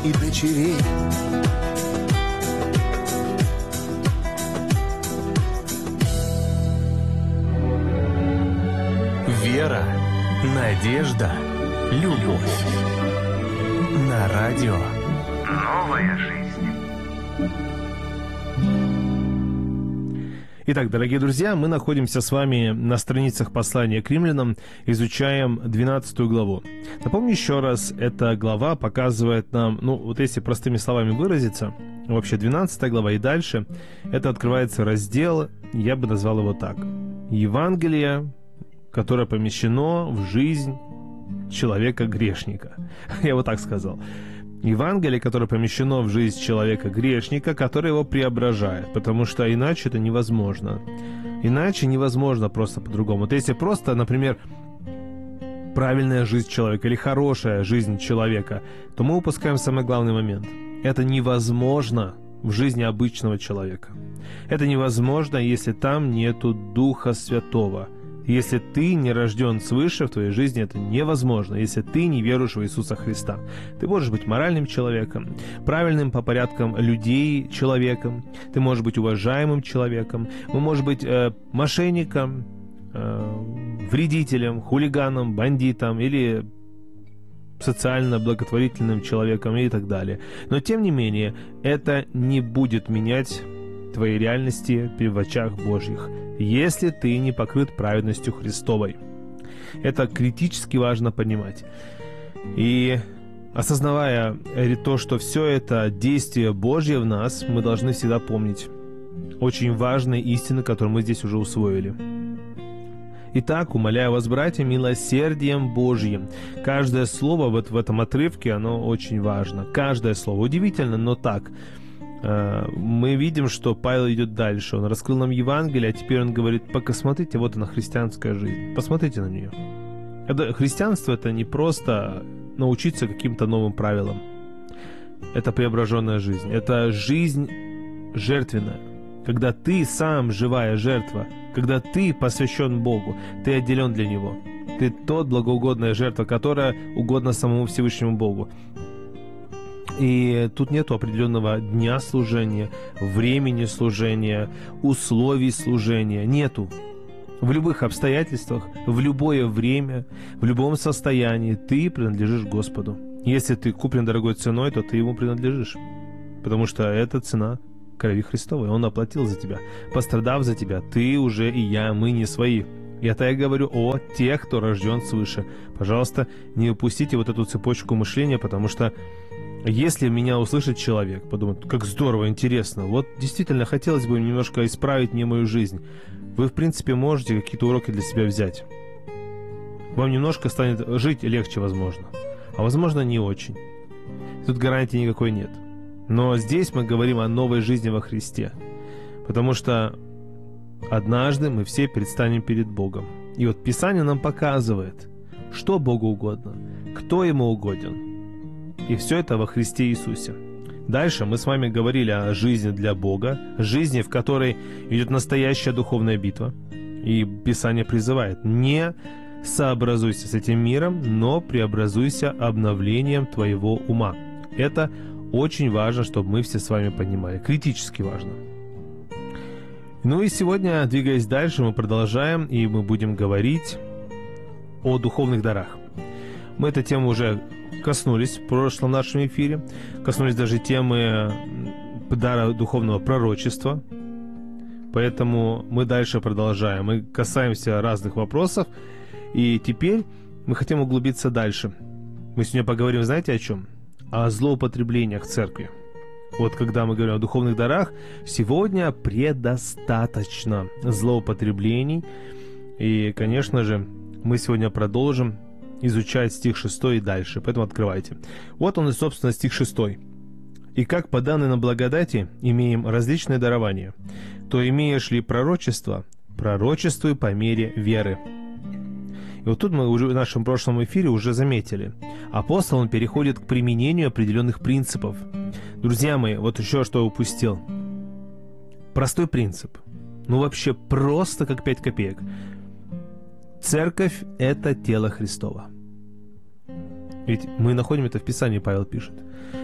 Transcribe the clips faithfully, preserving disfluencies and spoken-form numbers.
и дочерей. Вера, надежда, любовь. На радио «Новая жизнь». Итак, дорогие друзья, мы находимся с вами на страницах послания к римлянам, изучаем двенадцатую главу. Напомню еще раз, эта глава показывает нам, ну, вот если простыми словами выразиться, вообще двенадцатая глава и дальше, это открывается раздел, я бы назвал его так: Евангелие, которое помещено в жизнь человека-грешника. Я вот так сказал. Евангелие, которое помещено в жизнь человека-грешника, который его преображает, потому что иначе это невозможно. Иначе невозможно просто по-другому. Вот если просто, например, правильная жизнь человека или хорошая жизнь человека, то мы упускаем самый главный момент. Это невозможно в жизни обычного человека. Это невозможно, если там нету Духа Святого. Если ты не рожден свыше, в твоей жизни это невозможно, если ты не веруешь в Иисуса Христа. Ты можешь быть моральным человеком, правильным по порядкам людей человеком, ты можешь быть уважаемым человеком, вы можешь быть э, мошенником, э, вредителем, хулиганом, бандитом или социально благотворительным человеком и так далее. Но тем не менее, это не будет менять твоей реальности в очах Божьих, если ты не покрыт праведностью Христовой. Это критически важно понимать. И осознавая то, что все это действие Божье в нас, мы должны всегда помнить очень важные истины, которые мы здесь уже усвоили. Итак, умоляю вас, братья, милосердием Божьим. Каждое слово вот в этом отрывке, оно очень важно. Каждое слово. Удивительно, но так. Мы видим, что Павел идет дальше. Он раскрыл нам Евангелие, а теперь он говорит: пока смотрите, вот она, христианская жизнь. Посмотрите на нее. Это, христианство — это не просто научиться каким-то новым правилам. Это преображенная жизнь. Это жизнь жертвенная. Когда ты сам живая жертва, когда ты посвящен Богу, ты отделен для Него. Ты тот благоугодная жертва, которая угодна самому Всевышнему Богу. И тут нету определенного дня служения, времени служения, условий служения. Нету. В любых обстоятельствах, в любое время, в любом состоянии ты принадлежишь Господу. Если ты куплен дорогой ценой, то ты Ему принадлежишь. Потому что это цена крови Христовой. Он оплатил за тебя. Пострадав за тебя, ты уже и я, мы не свои. И это я говорю о тех, кто рожден свыше. Пожалуйста, не упустите вот эту цепочку мышления, потому что если меня услышит человек, подумает: как здорово, интересно, вот действительно хотелось бы немножко исправить мне мою жизнь, вы, в принципе, можете какие-то уроки для себя взять. Вам немножко станет жить легче, возможно, а возможно, не очень. Тут гарантии никакой нет. Но здесь мы говорим о новой жизни во Христе, потому что однажды мы все предстанем перед Богом. И вот Писание нам показывает, что Богу угодно, кто Ему угоден. И все это во Христе Иисусе. Дальше мы с вами говорили о жизни для Бога, жизни, в которой идет настоящая духовная битва. И Писание призывает: не сообразуйся с этим миром, но преобразуйся обновлением твоего ума. Это очень важно, чтобы мы все с вами понимали. Критически важно. Ну и сегодня, двигаясь дальше, мы продолжаем, и мы будем говорить о духовных дарах. Мы эту тему уже коснулись в прошлом нашем эфире, коснулись даже темы дара духовного пророчества, поэтому мы дальше продолжаем. Мы касаемся разных вопросов, и теперь мы хотим углубиться дальше. Мы сегодня поговорим, знаете, о чем? О злоупотреблениях церкви. Вот когда мы говорим о духовных дарах, сегодня предостаточно злоупотреблений, и, конечно же, мы сегодня продолжим изучать стих шестой и дальше, поэтому открывайте. Вот он и, собственно, стих шестой. «И как по данной нам благодати имеем различные дарования, то имеешь ли пророчество, пророчествуй по мере веры». И вот тут мы уже в нашем прошлом эфире уже заметили. Апостол, он переходит к применению определенных принципов. Друзья мои, вот еще что я упустил. Простой принцип. Ну вообще просто как пять копеек. Церковь – это тело Христово. Ведь мы находим это в Писании, Павел пишет.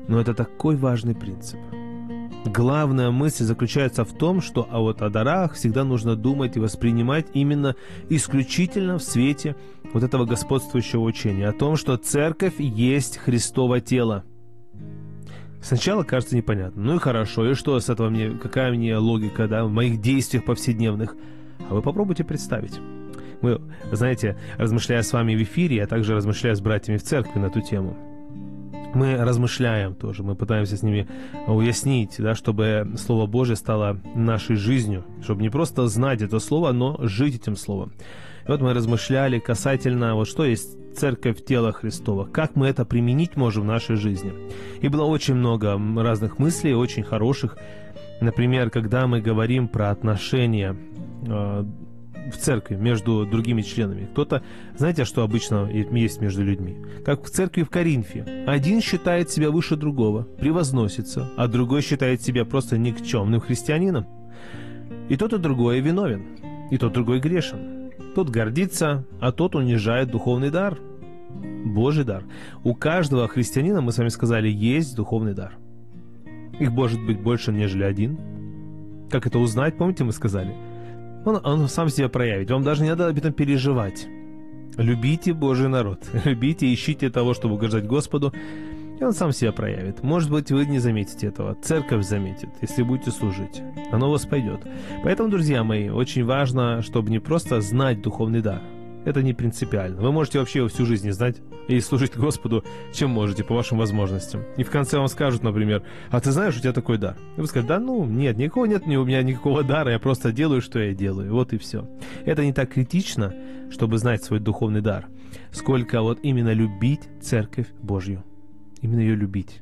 Но это такой важный принцип. Главная мысль заключается в том, что а вот о дарах всегда нужно думать и воспринимать именно исключительно в свете вот этого господствующего учения о том, что церковь есть Христово тело. Сначала кажется непонятно. Ну и хорошо, и что с этого мне, какая мне логика, да, в моих действиях повседневных? А вы попробуйте представить. Мы, знаете, размышляя с вами в эфире, я также размышляю с братьями в церкви на эту тему. Мы размышляем тоже, мы пытаемся с ними уяснить, да, чтобы Слово Божие стало нашей жизнью, чтобы не просто знать это Слово, но жить этим Словом. И вот мы размышляли касательно, вот что есть церковь тела Христова, как мы это применить можем в нашей жизни. И было очень много разных мыслей, очень хороших. Например, когда мы говорим про отношения э, в церкви между другими членами. Кто-то, знаете, что обычно есть между людьми? Как в церкви в Коринфе. Один считает себя выше другого, превозносится, а другой считает себя просто никчемным христианином. И тот и другой виновен, и тот другой грешен. Тот гордится, а тот унижает духовный дар, Божий дар. У каждого христианина, мы с вами сказали, есть духовный дар. Их может быть больше, нежели один. Как это узнать, помните, мы сказали? Он, он сам себя проявит. Вам даже не надо об этом переживать. Любите Божий народ. Любите, ищите того, чтобы угождать Господу. И он сам себя проявит. Может быть, вы не заметите этого. Церковь заметит, если будете служить. Оно у вас пойдет. Поэтому, друзья мои, очень важно, чтобы не просто знать духовный дар. Это не принципиально. Вы можете вообще его всю жизнь не знать и служить Господу, чем можете, по вашим возможностям. И в конце вам скажут, например, а ты знаешь, у тебя такой дар? И вы скажете, да ну, нет, никакого нет у меня никакого дара, я просто делаю, что я делаю. Вот и все. Это не так критично, чтобы знать свой духовный дар, сколько вот именно любить Церковь Божью. Именно ее любить.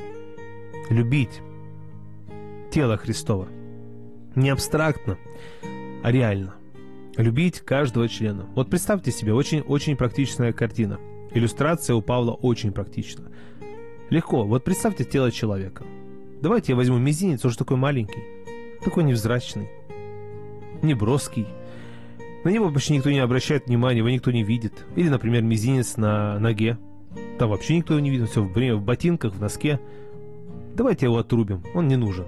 Любить тело Христово. Не абстрактно, а реально. Любить каждого члена. Вот представьте себе, очень-очень практичная картина. Иллюстрация у Павла очень практична. Легко. Вот представьте тело человека. Давайте я возьму мизинец, он же такой маленький, такой невзрачный, неброский. На него почти никто не обращает внимания, его никто не видит. Или, например, мизинец на ноге. Там вообще никто его не видит, все в, в ботинках, в носке. Давайте его отрубим, он не нужен.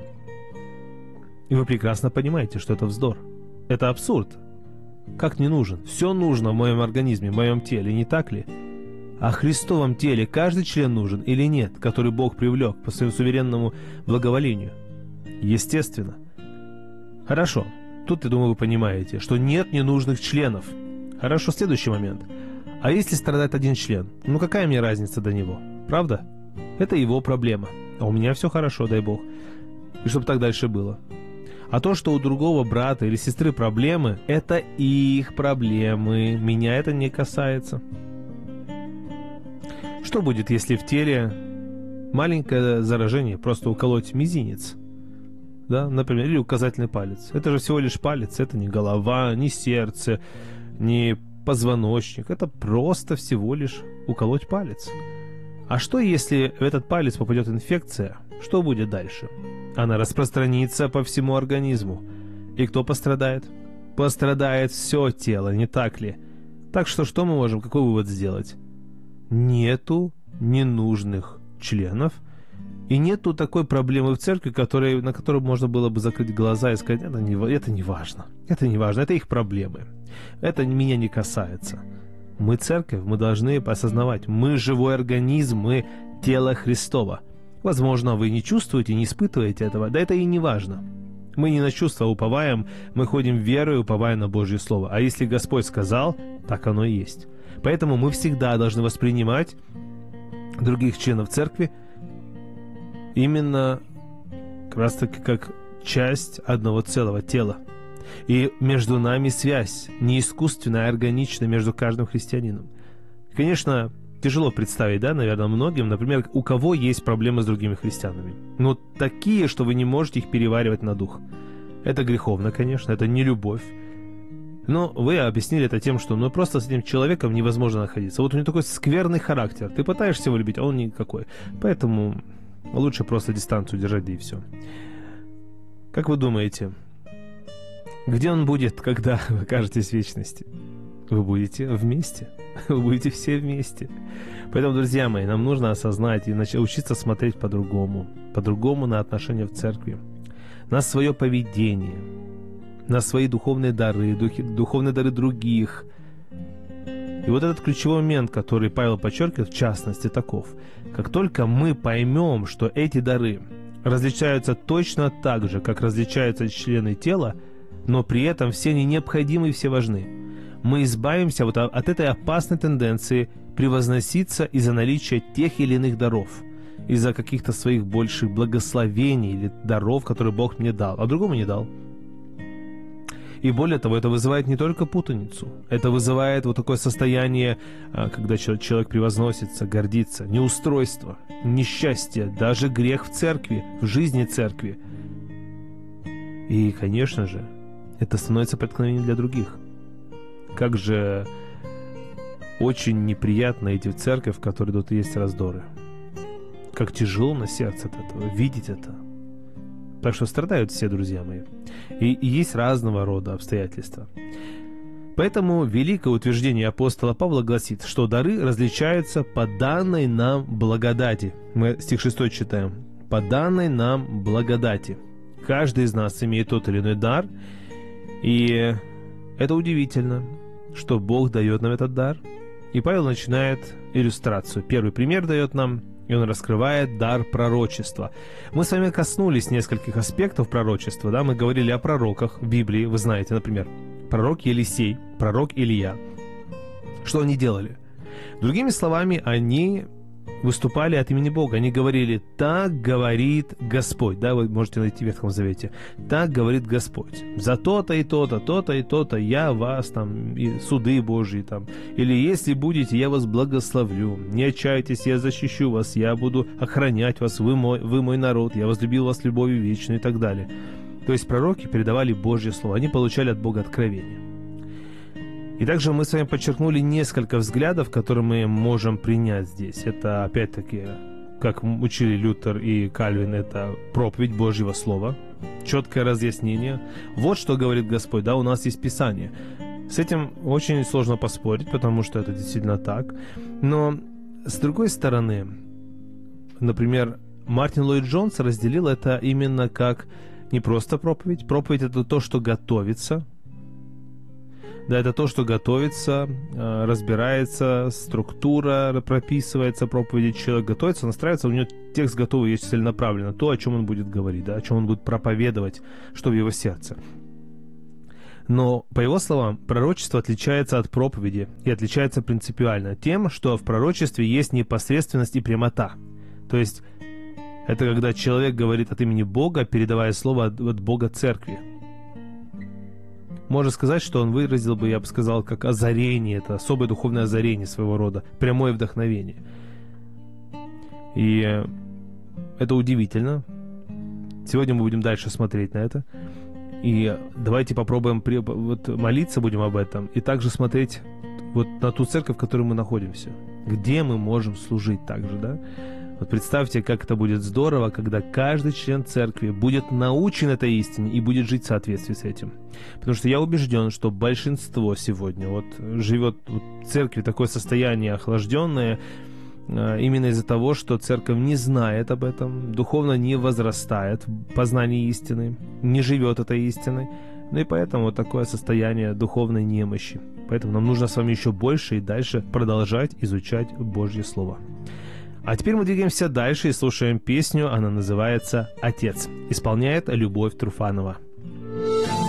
И вы прекрасно понимаете, что это вздор. Это абсурд. Как не нужен? Все нужно в моем организме, в моем теле, не так ли? А в Христовом теле каждый член нужен или нет, который Бог привлек по своему суверенному благоволению? Естественно. Хорошо. Тут, я думаю, вы понимаете, что нет ненужных членов. Хорошо, следующий момент. А если страдает один член? Ну какая мне разница до него? Правда? Это его проблема. А у меня все хорошо, дай Бог. И чтобы так дальше было. А то, что у другого брата или сестры проблемы, это их проблемы. Меня это не касается. Что будет, если в теле маленькое заражение, просто уколоть мизинец? Да, например, или указательный палец. Это же всего лишь палец, это не голова, не сердце, не позвоночник. Это просто всего лишь уколоть палец. А что, если в этот палец попадет инфекция? Что будет дальше? Она распространится по всему организму. И кто пострадает? Пострадает все тело, не так ли? Так что что мы можем, какой вывод сделать? Нету ненужных членов, и нету такой проблемы в церкви, которой, на которую можно было бы закрыть глаза и сказать, это не, это не важно, это не важно, это их проблемы, это меня не касается. Мы церковь, мы должны осознавать, мы живой организм, мы тело Христово. Возможно, вы не чувствуете, не испытываете этого, да это и не важно. Мы не на чувства уповаем, мы ходим верой, уповая на Божье Слово. А если Господь сказал, так оно и есть. Поэтому мы всегда должны воспринимать других членов церкви именно как раз таки как часть одного целого тела. И между нами связь, не искусственная, а органичная между каждым христианином. Конечно, тяжело представить, да, наверное, многим, например, у кого есть проблемы с другими христианами. Но такие, что вы не можете их переваривать на дух. Это греховно, конечно, это не любовь. Но вы объяснили это тем, что ну просто с этим человеком невозможно находиться. Вот у него такой скверный характер. Ты пытаешься его любить, а он никакой. Поэтому лучше просто дистанцию держать, да и все. Как вы думаете, где он будет, когда вы окажетесь в вечности? вы будете вместе. Вы будете все вместе. Поэтому, друзья мои, нам нужно осознать и учиться смотреть по-другому. По-другому на отношения в церкви. На свое поведение. На свои духовные дары, духовные дары других. И вот этот ключевой момент, который Павел подчеркивает, в частности, таков. Как только мы поймем, что эти дары различаются точно так же, как различаются члены тела, но при этом все они необходимы и все важны, мы избавимся вот от этой опасной тенденции превозноситься из-за наличия тех или иных даров, из-за каких-то своих больших благословений или даров, которые Бог мне дал, а другому не дал. И более того, это вызывает не только путаницу, это вызывает вот такое состояние, когда человек превозносится, гордится, неустройство, несчастье, даже грех в церкви, в жизни церкви. И, конечно же, это становится преткновением для других. Как же очень неприятно идти в церковь, в которой тут есть раздоры. Как тяжело на сердце от этого, видеть это. Так что страдают все, друзья мои. И, и есть разного рода обстоятельства. Поэтому великое утверждение апостола Павла гласит, что дары различаются по данной нам благодати. Мы стих шестой читаем. По данной нам благодати. Каждый из нас имеет тот или иной дар. И это удивительно, что Бог дает нам этот дар. И Павел начинает иллюстрацию. Первый пример дает нам, и он раскрывает дар пророчества. Мы с вами коснулись нескольких аспектов пророчества, да, мы говорили о пророках в Библии, вы знаете, например, пророк Елисей, пророк Илия. Что они делали? Другими словами, они выступали от имени Бога, они говорили: «Так говорит Господь», да, вы можете найти в Ветхом Завете, «Так говорит Господь, за то-то и то-то, то-то и то-то я вас, там, и суды Божьи, там, или если будете, я вас благословлю, не отчайтесь, я защищу вас, я буду охранять вас, вы мой, вы мой народ, я возлюбил вас любовью вечной» и так далее. То есть пророки передавали Божье Слово, они получали от Бога откровение. И также мы с вами подчеркнули несколько взглядов, которые мы можем принять здесь. Это, опять-таки, как учили Лютер и Кальвин, это проповедь Божьего Слова, четкое разъяснение. Вот что говорит Господь, да, у нас есть Писание. С этим очень сложно поспорить, потому что это действительно так. Но, с другой стороны, например, Мартин Ллойд Джонс разделил это именно как не просто проповедь. Проповедь — это то, что готовится. Да, это то, что готовится, разбирается, структура прописывается, проповеди, человек готовится, настраивается, у него текст готовый, есть целенаправленно, то, о чем он будет говорить, да, о чем он будет проповедовать, что в его сердце. Но, по его словам, пророчество отличается от проповеди и отличается принципиально тем, что в пророчестве есть непосредственность и прямота. То есть это когда человек говорит от имени Бога, передавая слово от, от Бога церкви. Можно сказать, что он выразил бы, я бы сказал, как озарение, это особое духовное озарение своего рода, прямое вдохновение. И это удивительно. Сегодня мы будем дальше смотреть на это. И давайте попробуем вот, молиться будем об этом, и также смотреть вот на ту церковь, в которой мы находимся, где мы можем служить также, да? Вот представьте, как это будет здорово, когда каждый член церкви будет научен этой истине и будет жить в соответствии с этим. Потому что я убежден, что большинство сегодня вот живет в церкви такое состояние охлажденное, именно из-за того, что церковь не знает об этом, духовно не возрастает в познании истины, не живет этой истиной. Ну и поэтому вот такое состояние духовной немощи. Поэтому нам нужно с вами еще больше и дальше продолжать изучать Божье Слово. А теперь мы двигаемся дальше и слушаем песню, она называется «Отец». Исполняет Любовь Труфанова.